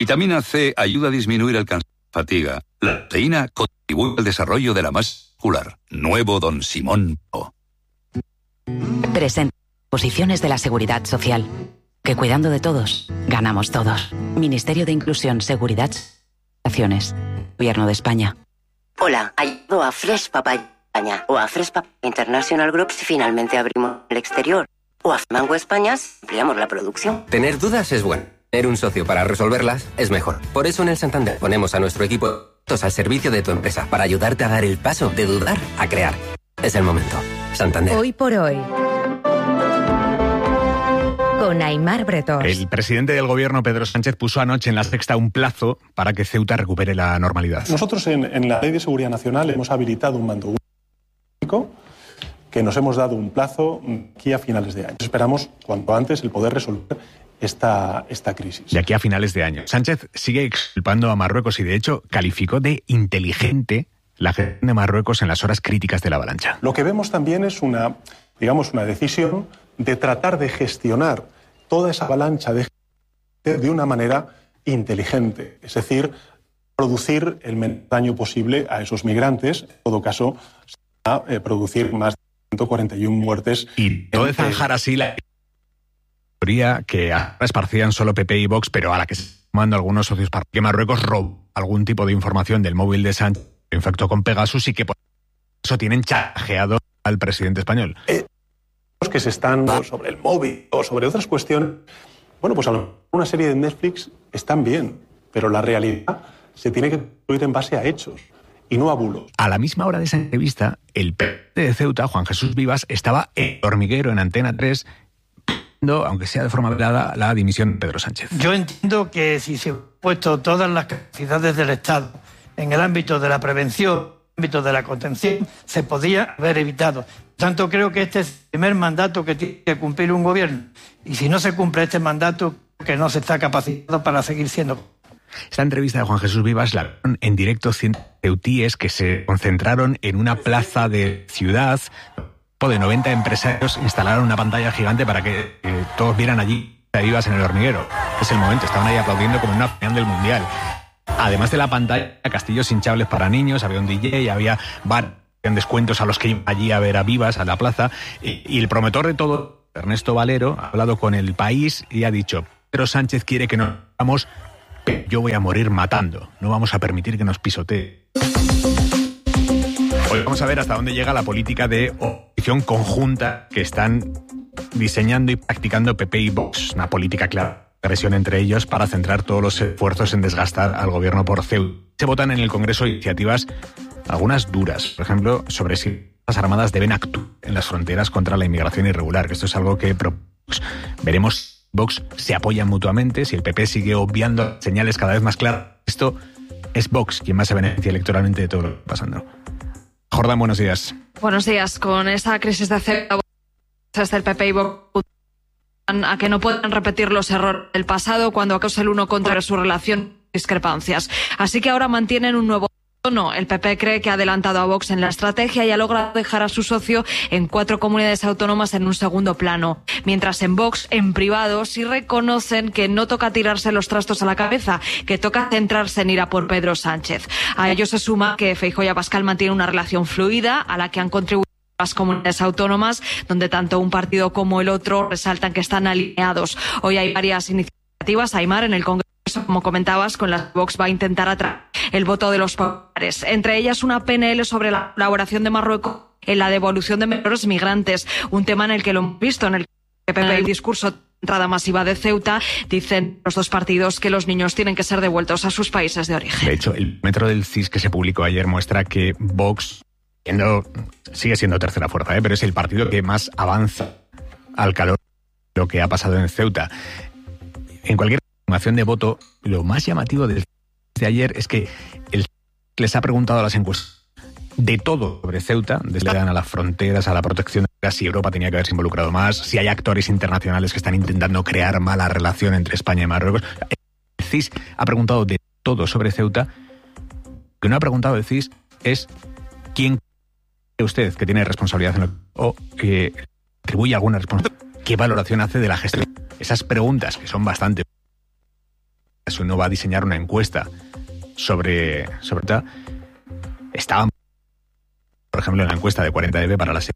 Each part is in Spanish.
vitamina C ayuda a disminuir el cansancio y fatiga. La proteína contribuye al desarrollo de la masa muscular. Nuevo Don Simón Pro. Presenta posiciones de la Seguridad Social. Que cuidando de todos, ganamos todos. Ministerio de Inclusión, Seguridad, Naciones. Gobierno de España. Hola, ha llegado a Fresh Papaya España o a Fresh Papaya International Group si finalmente abrimos el exterior. O a Mango España si ampliamos la producción. Tener dudas es bueno. Tener un socio para resolverlas es mejor. Por eso en el Santander ponemos a nuestro equipo al servicio de tu empresa para ayudarte a dar el paso de dudar a crear. Es el momento. Santander. Hoy por hoy. Con Aimar Bretós. El presidente del gobierno, Pedro Sánchez, puso anoche en La Sexta un plazo para que Ceuta recupere la normalidad. Nosotros en la Ley de Seguridad Nacional hemos habilitado un mando único que nos hemos dado un plazo aquí a finales de año. Esperamos cuanto antes el poder resolver esta crisis. De aquí a finales de año. Sánchez sigue exculpando a Marruecos y de hecho calificó de inteligente la gestión de Marruecos en las horas críticas de la avalancha. Lo que vemos también es una decisión de tratar de gestionar toda esa avalancha de una manera inteligente, es decir, producir el menor daño posible a esos migrantes, en todo caso, a producir más de 141 muertes. Y todo de zanjar así la teoría que esparcían solo PP y Vox, pero a la que se están sumando algunos socios para que Marruecos robó algún tipo de información del móvil de Sánchez, infectó con Pegasus y que por eso tienen chajeado al presidente español. Que se están sobre el móvil o sobre otras cuestiones, bueno, pues una serie de Netflix están bien, pero la realidad se tiene que construir en base a hechos y no a bulos. A la misma hora de esa entrevista, el presidente de Ceuta, Juan Jesús Vivas, estaba en Hormiguero, en Antena 3, pidiendo, aunque sea de forma velada, la dimisión de Pedro Sánchez. Yo entiendo que si se han puesto todas las capacidades del Estado en el ámbito de la prevención, en el ámbito de la contención, se podía haber evitado. Tanto creo que este es el primer mandato que tiene que cumplir un gobierno. Y si no se cumple este mandato, que no se está capacitado para seguir siendo. Esta entrevista de Juan Jesús Vivas la vieron en directo ceutíes que se concentraron en una plaza de ciudad. De 90 empresarios instalaron una pantalla gigante para que todos vieran allí a Vivas en el Hormiguero. Es el momento, estaban ahí aplaudiendo como una final del Mundial. Además de la pantalla, castillos hinchables para niños, había un DJ, había bar en descuentos a los que iban allí a ver a Vivas, a la plaza. Y el promotor de todo, Ernesto Valero, ha hablado con El País y ha dicho: Pedro Sánchez quiere que nos vamos, pero yo voy a morir matando. No vamos a permitir que nos pisotee. Hoy vamos a ver hasta dónde llega la política de oposición conjunta que están diseñando y practicando PP y Vox. Una política clara de agresión entre ellos para centrar todos los esfuerzos en desgastar al gobierno por Ceuta. Se votan en el Congreso iniciativas, algunas duras, por ejemplo, sobre si las armadas deben actuar en las fronteras contra la inmigración irregular, que esto es algo que veremos si Vox se apoyan mutuamente, si el PP sigue obviando señales cada vez más claras. Esto es Vox quien más se beneficia electoralmente de todo lo que está pasando. Jordán, buenos días. Buenos días. Con esa crisis de Ceuta, desde el PP y Vox a que no puedan repetir los errores del pasado cuando acuse el uno contra su relación discrepancias. Así que ahora mantienen un nuevo tono. El PP cree que ha adelantado a Vox en la estrategia y ha logrado dejar a su socio en 4 comunidades autónomas en un segundo plano. Mientras en Vox, en privado, sí reconocen que no toca tirarse los trastos a la cabeza, que toca centrarse en ir a por Pedro Sánchez. A ello se suma que Feijóo y Abascal mantienen una relación fluida a la que han contribuido las comunidades autónomas, donde tanto un partido como el otro resaltan que están alineados. Hoy hay varias iniciativas, Aimar, en el Congreso, como comentabas, con las que Vox va a intentar atraer el voto de los populares. Entre ellas una PNL sobre la colaboración de Marruecos en la devolución de menores migrantes, un tema en el que lo hemos visto, en el que el discurso de entrada masiva de Ceuta, dicen los dos partidos que los niños tienen que ser devueltos a sus países de origen. De hecho, el metro del CIS que se publicó ayer muestra que Vox sigue siendo tercera fuerza, pero es el partido que más avanza al calor de lo que ha pasado en Ceuta. En cualquier estimación de voto, lo más llamativo de ayer es que les ha preguntado a las encuestas de todo sobre Ceuta, desde a las fronteras, a la protección de si Europa tenía que haberse involucrado más, si hay actores internacionales que están intentando crear mala relación entre España y Marruecos. El CIS ha preguntado de todo sobre Ceuta. Lo que no ha preguntado el CIS es quién cree usted que tiene responsabilidad en lo o que atribuye alguna responsabilidad. ¿Qué valoración hace de la gestión? Esas preguntas que son bastante uno va a diseñar una encuesta sobre todo, estaban, por ejemplo, en la encuesta de 40 para la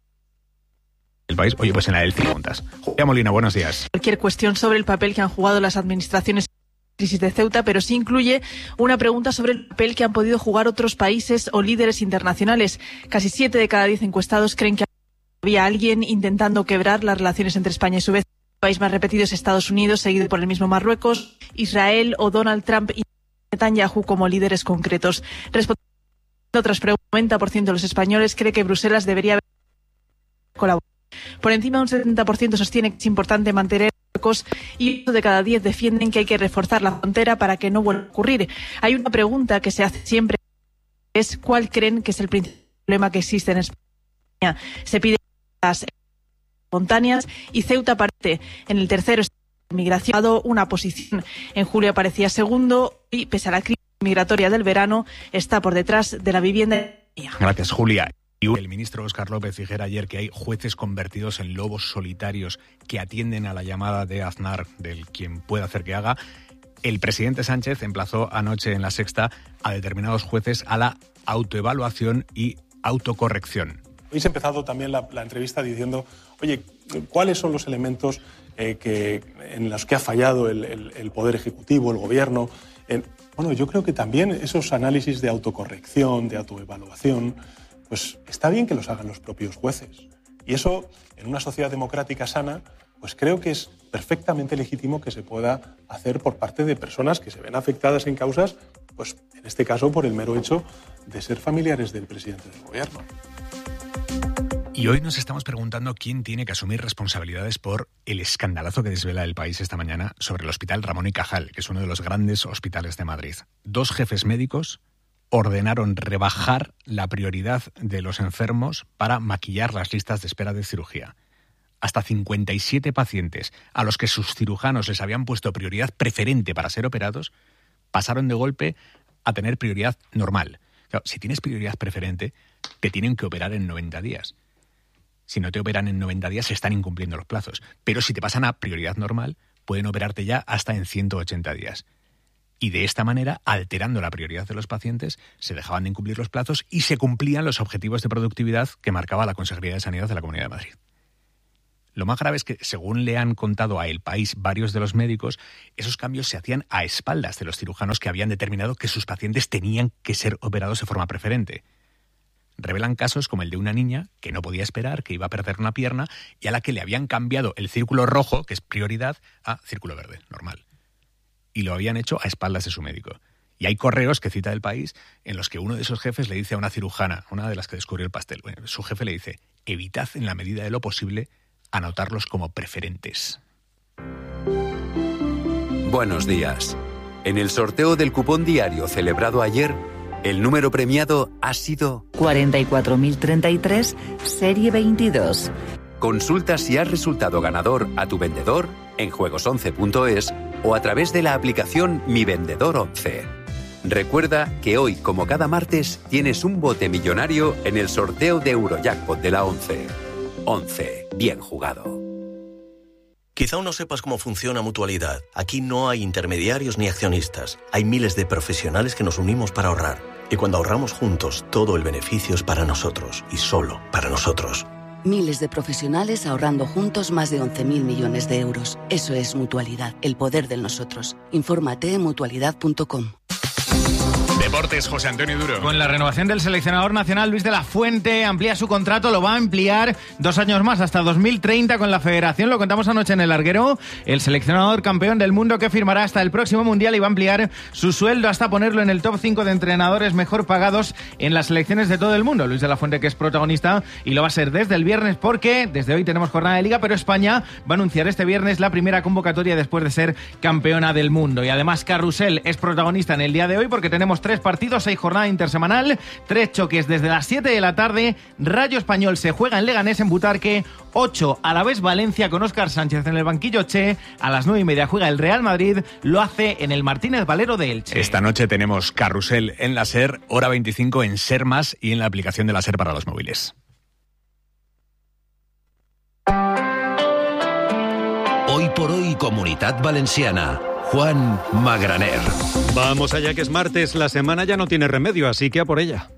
del país, oye, pues en la del 5 puntas. Julia Molina, buenos días. Cualquier cuestión sobre el papel que han jugado las administraciones en la crisis de Ceuta, pero sí incluye una pregunta sobre el papel que han podido jugar otros países o líderes internacionales. Casi 7 de cada 10 encuestados creen que había alguien intentando quebrar las relaciones entre España y su vecino. El país más repetido es Estados Unidos, seguido por el mismo Marruecos, Israel o Donald Trump y Netanyahu como líderes concretos. Respondiendo a otras preguntas, el 90% de los españoles cree que Bruselas debería haber colaborado. Por encima, un 70% sostiene que es importante mantener Marruecos y 8 de cada 10 defienden que hay que reforzar la frontera para que no vuelva a ocurrir. Hay una pregunta que se hace siempre, es ¿cuál creen que es el principal problema que existe en España? Se pide las espontáneas y Ceuta aparece en el tercero. Migración ha dado una posición. En julio aparecía segundo y, pese a la crisis migratoria del verano, está por detrás de la vivienda. Gracias, Julia. Y el ministro Óscar López dijera ayer que hay jueces convertidos en lobos solitarios que atienden a la llamada de Aznar del quien puede hacer que haga. El presidente Sánchez emplazó anoche en La Sexta a determinados jueces a la autoevaluación y autocorrección. Habéis empezado también la entrevista diciendo, oye, ¿cuáles son los elementos en los que ha fallado el Poder Ejecutivo, el Gobierno? Bueno, yo creo que también esos análisis de autocorrección, de autoevaluación, pues está bien que los hagan los propios jueces. Y eso, en una sociedad democrática sana, pues creo que es perfectamente legítimo que se pueda hacer por parte de personas que se ven afectadas en causas, pues en este caso por el mero hecho de ser familiares del presidente del Gobierno. Y hoy nos estamos preguntando quién tiene que asumir responsabilidades por el escandalazo que desvela El País esta mañana sobre el Hospital Ramón y Cajal, que es uno de los grandes hospitales de Madrid. 2 jefes médicos ordenaron rebajar la prioridad de los enfermos para maquillar las listas de espera de cirugía. Hasta 57 pacientes a los que sus cirujanos les habían puesto prioridad preferente para ser operados pasaron de golpe a tener prioridad normal. Claro, si tienes prioridad preferente, te tienen que operar en 90 días. Si no te operan en 90 días, se están incumpliendo los plazos. Pero si te pasan a prioridad normal, pueden operarte ya hasta en 180 días. Y de esta manera, alterando la prioridad de los pacientes, se dejaban de incumplir los plazos y se cumplían los objetivos de productividad que marcaba la Consejería de Sanidad de la Comunidad de Madrid. Lo más grave es que, según le han contado a El País varios de los médicos, esos cambios se hacían a espaldas de los cirujanos que habían determinado que sus pacientes tenían que ser operados de forma preferente. Revelan casos como el de una niña que no podía esperar, que iba a perder una pierna y a la que le habían cambiado el círculo rojo, que es prioridad, a círculo verde, normal. Y lo habían hecho a espaldas de su médico. Y hay correos que cita El País en los que uno de esos jefes le dice a una cirujana, una de las que descubrió el pastel, bueno, su jefe le dice, evitad en la medida de lo posible anotarlos como preferentes. Buenos días. En el sorteo del cupón diario celebrado ayer, el número premiado ha sido 44.033, serie 22. Consulta si has resultado ganador a tu vendedor en juegos11.es o a través de la aplicación Mi Vendedor 11. Recuerda que hoy, como cada martes, tienes un bote millonario en el sorteo de Eurojackpot de la 11. 11. Bien jugado. Quizá aún no sepas cómo funciona Mutualidad. Aquí no hay intermediarios ni accionistas. Hay miles de profesionales que nos unimos para ahorrar. Y cuando ahorramos juntos, todo el beneficio es para nosotros y solo para nosotros. Miles de profesionales ahorrando juntos más de 11.000 millones de euros. Eso es Mutualidad, el poder del nosotros. Infórmate en mutualidad.com. Deportes, José Antonio Duro. Con la renovación del seleccionador nacional Luis de la Fuente, amplía su contrato, lo va a ampliar 2 años más, hasta 2030 con la federación. Lo contamos anoche en El Larguero. El seleccionador campeón del mundo que firmará hasta el próximo Mundial y va a ampliar su sueldo hasta ponerlo en el top 5 de entrenadores mejor pagados en las selecciones de todo el mundo. Luis de la Fuente, que es protagonista, y lo va a ser desde el viernes porque desde hoy tenemos jornada de Liga, pero España va a anunciar este viernes la primera convocatoria después de ser campeona del mundo. Y además Carrusel es protagonista en el día de hoy porque tenemos 3 partidos, 6 jornada intersemanal, 3 choques desde las 7 de la tarde. Rayo Español se juega en Leganés, en Butarque, 8 Alavés Valencia con Óscar Sánchez en el banquillo Che. A las 9:30 juega el Real Madrid, lo hace en el Martínez Valero de Elche. Esta noche tenemos Carrusel en la SER, hora 25 en SER Más y en la aplicación de la SER para los móviles. Hoy por hoy, Comunitat Valenciana. Juan Magraner. Vamos allá, que es martes, la semana ya no tiene remedio, así que a por ella.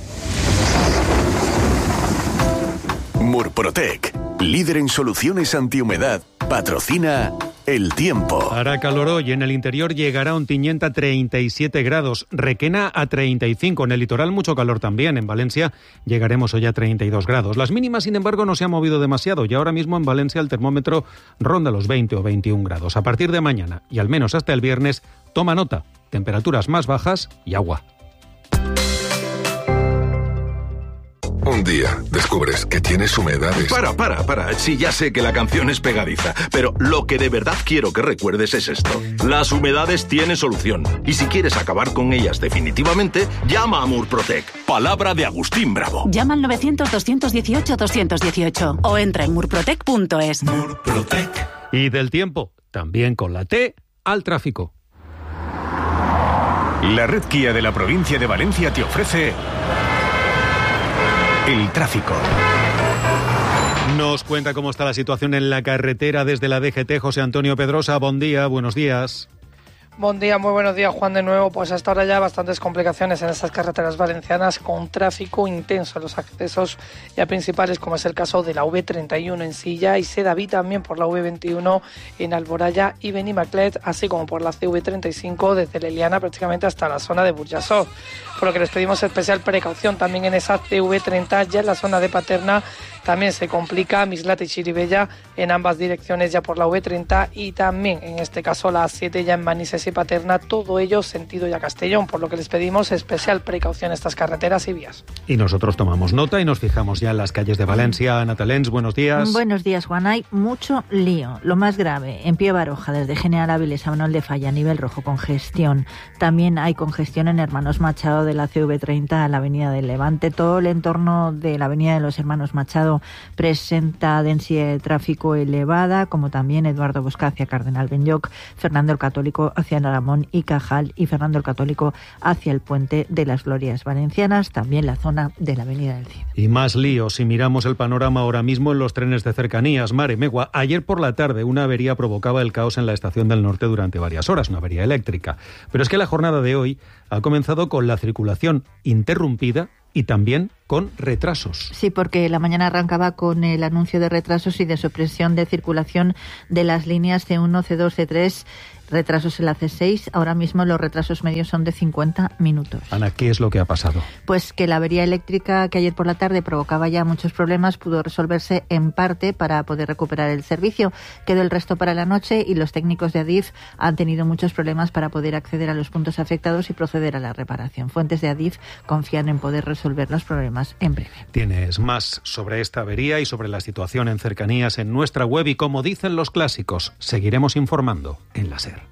Murprotec, líder en soluciones antihumedad, patrocina El Tiempo. Hará calor hoy, en el interior llegará Ontinyent a 37 grados, Requena a 35, en el litoral mucho calor también, en Valencia llegaremos hoy a 32 grados. Las mínimas, sin embargo, no se han movido demasiado y ahora mismo en Valencia el termómetro ronda los 20 o 21 grados. A partir de mañana y al menos hasta el viernes, toma nota, temperaturas más bajas y agua. Un día descubres que tienes humedades. Para. Sí, ya sé que la canción es pegadiza, pero lo que de verdad quiero que recuerdes es esto. Las humedades tienen solución. Y si quieres acabar con ellas definitivamente, llama a Murprotec. Palabra de Agustín Bravo. Llama al 900-218-218 o entra en murprotec.es. Murprotec. Y del tiempo, también con la T, al tráfico. La red Kia de la provincia de Valencia te ofrece el tráfico. Nos cuenta cómo está la situación en la carretera desde la DGT. José Antonio Pedrosa, buen día, buenos días. Buen día, muy buenos días, Juan, de nuevo. Pues hasta ahora ya bastantes complicaciones en estas carreteras valencianas con tráfico intenso en los accesos ya principales, como es el caso de la V31 en Silla y Sedaví, también por la V21 en Alboraya y Benimaclet, así como por la CV35 desde Leliana prácticamente hasta la zona de Burjasot. Por lo que les pedimos especial precaución también en esa CV30, ya en la zona de Paterna también se complica Mislata y Chirivella en ambas direcciones ya por la V30 y también en este caso la A7 ya en Manises y Paterna, todo ello sentido ya Castellón, por lo que les pedimos especial precaución en estas carreteras y vías. Y nosotros tomamos nota y nos fijamos ya en las calles de Valencia. Ana Talens, buenos días. Buenos días, Juan. Hay mucho lío. Lo más grave, en Pío Baroja, desde General Áviles a Manuel de Falla, a nivel rojo, congestión. También hay congestión en Hermanos Machado de la CV30 a la Avenida del Levante. Todo el entorno de la Avenida de los Hermanos Machado presenta densidad de tráfico elevada, como también Eduardo Bosca hacia Cardenal Benlloch, Fernando el Católico hacia Aramón y Cajal y Fernando el Católico hacia el Puente de las Glorias Valencianas, también la zona de la Avenida del Cid. Y más líos si miramos el panorama ahora mismo en los trenes de cercanías. Mare Megua, ayer por la tarde una avería provocaba el caos en la estación del norte durante varias horas, una avería eléctrica. Pero es que la jornada de hoy ha comenzado con la circulación interrumpida y también con retrasos. Sí, porque la mañana arrancaba con el anuncio de retrasos y de supresión de circulación de las líneas C1, C2, C3, retrasos en la C6. Ahora mismo los retrasos medios son de 50 minutos. Ana, ¿qué es lo que ha pasado? Pues que la avería eléctrica que ayer por la tarde provocaba ya muchos problemas pudo resolverse en parte para poder recuperar el servicio. Quedó el resto para la noche y los técnicos de Adif han tenido muchos problemas para poder acceder a los puntos afectados y proceder a la reparación. Fuentes de Adif confían en poder resolver los problemas en breve. Tienes más sobre esta avería y sobre la situación en cercanías en nuestra web y, como dicen los clásicos, seguiremos informando en la SER.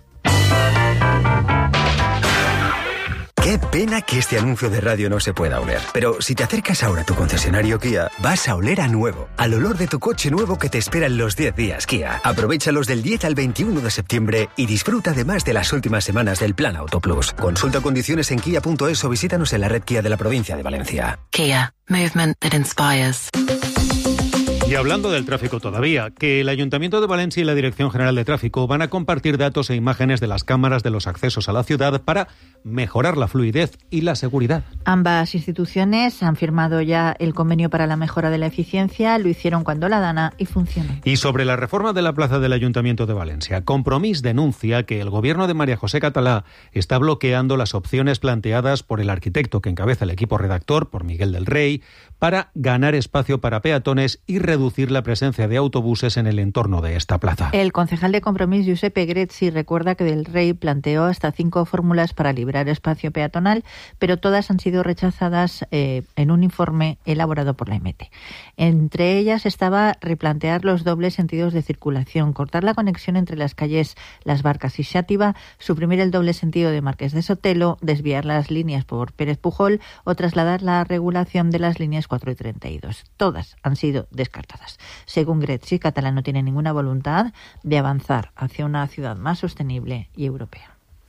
Qué pena que este anuncio de radio no se pueda oler. Pero si te acercas ahora a tu concesionario Kia, vas a oler a nuevo. Al olor de tu coche nuevo que te espera en los 10 días Kia. Aprovéchalos del 10 al 21 de septiembre y disfruta además de las últimas semanas del Plan Auto Plus. Consulta condiciones en kia.es o visítanos en la red Kia de la provincia de Valencia. Kia, movement that inspires. Y hablando del tráfico todavía, que el Ayuntamiento de Valencia y la Dirección General de Tráfico van a compartir datos e imágenes de las cámaras de los accesos a la ciudad para mejorar la fluidez y la seguridad. Ambas instituciones han firmado ya el convenio para la mejora de la eficiencia, lo hicieron cuando la dana y funcionó. Y sobre la reforma de la plaza del Ayuntamiento de Valencia, Compromís denuncia que el gobierno de María José Catalá está bloqueando las opciones planteadas por el arquitecto que encabeza el equipo redactor, por Miguel del Rey, para ganar espacio para peatones y reducir la presencia de autobuses en el entorno de esta plaza. El concejal de Compromís, Giuseppe Grezzi, recuerda que Del Rey planteó hasta 5 fórmulas para librar espacio peatonal, pero todas han sido rechazadas en un informe elaborado por la MT. Entre ellas estaba replantear los dobles sentidos de circulación, cortar la conexión entre las calles Las Barcas y Xàtiva, suprimir el doble sentido de Marqués de Sotelo, desviar las líneas por Pérez Pujol o trasladar la regulación de las líneas 4 y 32. Todas han sido descartadas. Según Grezzi, Catalá no tiene ninguna voluntad de avanzar hacia una ciudad más sostenible y europea.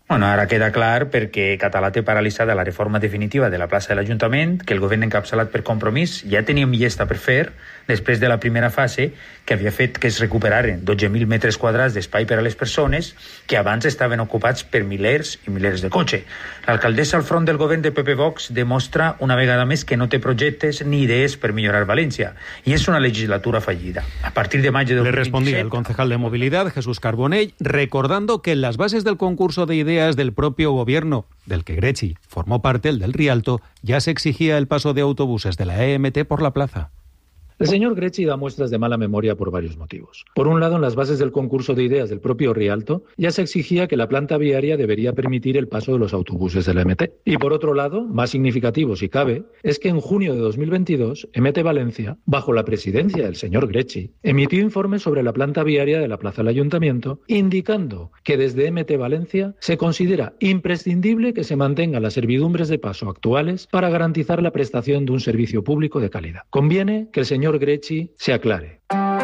Bueno, ara queda clar perquè Català té paralitzada la reforma definitiva de la plaça de l'Ajuntament, que el govern encapçalat per Compromís ja teníem llesta per fer després de la primera fase, que havia fet que es recuperaren 12.000 metres quadrats d'espai per a les persones que abans estaven ocupats per milers i milers de cotxe. L'alcaldessa al front del govern de PP Vox demostra una vegada més que no té projectes ni idees per millorar València, i és una legislatura fallida. A partir de mayo de 2027... Le respondía el concejal de Movilidad, Jesús Carbonell, recordando que en las bases del concurso de ideas del propio gobierno, del que Grecci formó parte, el del Rialto, ya se exigía el paso de autobuses de la EMT por la plaza. El señor Grecci da muestras de mala memoria por varios motivos. Por un lado, en las bases del concurso de ideas del propio Rialto ya se exigía que la planta viaria debería permitir el paso de los autobuses de la MT. Y por otro lado, más significativo si cabe, es que en junio de 2022, MT Valencia, bajo la presidencia del señor Grecci, emitió informes sobre la planta viaria de la Plaza del Ayuntamiento, indicando que desde MT Valencia se considera imprescindible que se mantengan las servidumbres de paso actuales para garantizar la prestación de un servicio público de calidad. Conviene que el señor Grecci se aclare.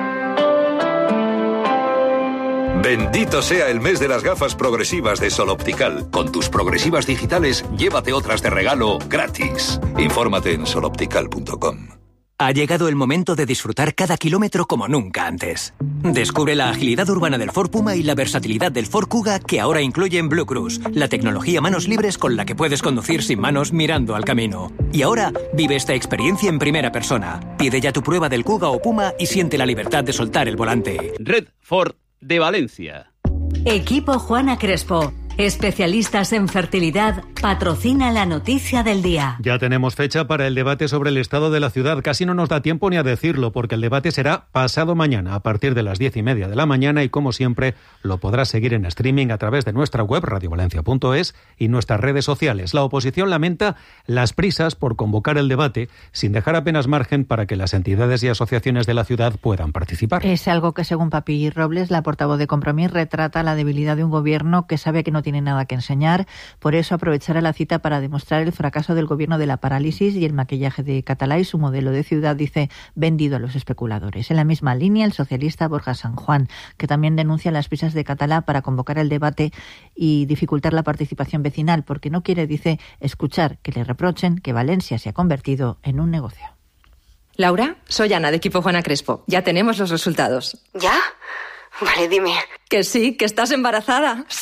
Bendito sea el mes de las gafas progresivas de Sol Optical. Con tus progresivas digitales, llévate otras de regalo gratis. Infórmate en soloptical.com. Ha llegado el momento de disfrutar cada kilómetro como nunca antes. Descubre la agilidad urbana del Ford Puma y la versatilidad del Ford Kuga, que ahora incluyen Blue Cruise, la tecnología manos libres con la que puedes conducir sin manos mirando al camino. Y ahora vive esta experiencia en primera persona. Pide ya tu prueba del Kuga o Puma y siente la libertad de soltar el volante. Red Ford de Valencia. Equipo Juana Crespo. Especialistas en fertilidad, patrocina la noticia del día. Ya tenemos fecha para el debate sobre el estado de la ciudad. Casi no nos da tiempo ni a decirlo, porque el debate será pasado mañana a partir de las 10:30 de la mañana y, como siempre, lo podrás seguir en streaming a través de nuestra web radiovalencia.es y nuestras redes sociales. La oposición lamenta las prisas por convocar el debate sin dejar apenas margen para que las entidades y asociaciones de la ciudad puedan participar. Es algo que, según Papi Robles, la portavoz de Compromís, retrata la debilidad de un gobierno que sabe que no tiene nada que enseñar. Por eso aprovechará la cita para demostrar el fracaso del gobierno de la parálisis y el maquillaje de Catalá y su modelo de ciudad, dice, vendido a los especuladores. En la misma línea, el socialista Borja San Juan, que también denuncia las prisas de Catalá para convocar el debate y dificultar la participación vecinal, porque no quiere, dice, escuchar que le reprochen que Valencia se ha convertido en un negocio. Laura, soy Ana, de Equipo Juana Crespo. Ya tenemos los resultados. ¿Ya? Vale, dime. Que sí, que estás embarazada. ¡Sí!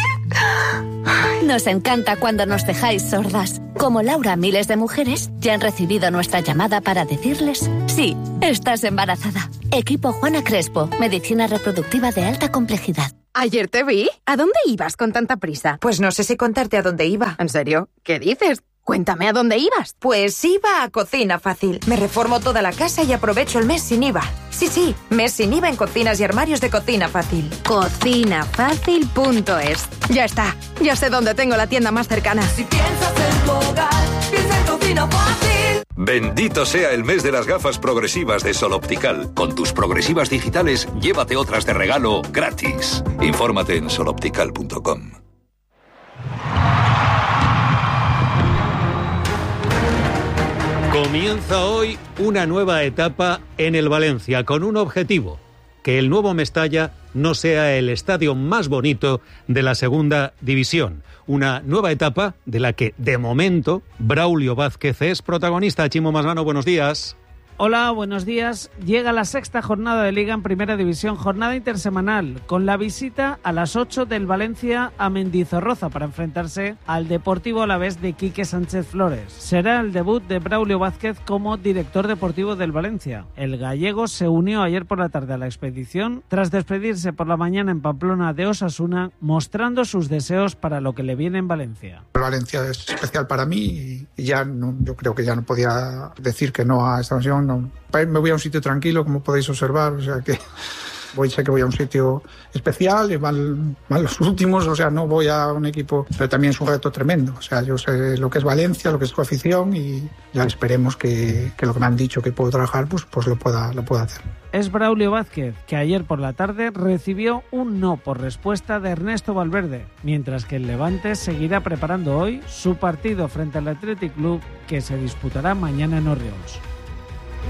Nos encanta cuando nos dejáis sordas. Como Laura, miles de mujeres ya han recibido nuestra llamada para decirles: sí, estás embarazada. Equipo Juana Crespo, medicina reproductiva de alta complejidad. Ayer te vi. ¿A dónde ibas con tanta prisa? Pues no sé si contarte a dónde iba. ¿En serio? ¿Qué dices? Cuéntame a dónde ibas. Pues iba a Cocina Fácil. Me reformo toda la casa y aprovecho el mes sin IVA. Sí, mes sin IVA en cocinas y armarios de Cocina Fácil. Cocinafácil.es. Ya está. Ya sé dónde tengo la tienda más cercana. Si piensas en tu hogar, piensa en Cocina Fácil. Bendito sea el mes de las gafas progresivas de Sol Optical. Con tus progresivas digitales, llévate otras de regalo gratis. Infórmate en soloptical.com. Comienza hoy una nueva etapa en el Valencia con un objetivo: que el nuevo Mestalla no sea el estadio más bonito de la segunda división. Una nueva etapa de la que, de momento, Braulio Vázquez es protagonista. Chimo Masnano, buenos días. Hola, buenos días. Llega la sexta jornada de Liga en Primera División, jornada intersemanal, con la visita a las 8 del Valencia a Mendizorroza para enfrentarse al Deportivo Alavés de Quique Sánchez Flores. Será el debut de Braulio Vázquez como director deportivo del Valencia. El gallego se unió ayer por la tarde a la expedición tras despedirse por la mañana en Pamplona de Osasuna, mostrando sus deseos para lo que le viene en Valencia. Valencia es especial para mí y ya no, yo creo que ya no podía decir que no a esta ocasión. No. Me voy a un sitio tranquilo, como podéis observar, o sea que sé que voy a un sitio especial y van los últimos, o sea, no voy a un equipo, pero también es un reto tremendo, o sea, yo sé lo que es Valencia, lo que es su afición y ya esperemos que lo que me han dicho que puedo trabajar, pues lo pueda hacer. Es Braulio Vázquez, que ayer por la tarde recibió un no por respuesta de Ernesto Valverde, mientras que el Levante seguirá preparando hoy su partido frente al Athletic Club, que se disputará mañana en Orriols.